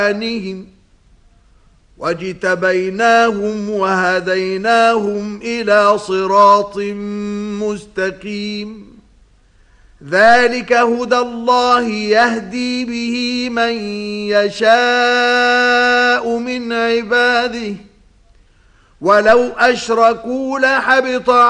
واجتبيناهم وهديناهم إلى صراط مستقيم. ذلك هدى الله يهدي به من يشاء من عباده ولو أشركوا لحبط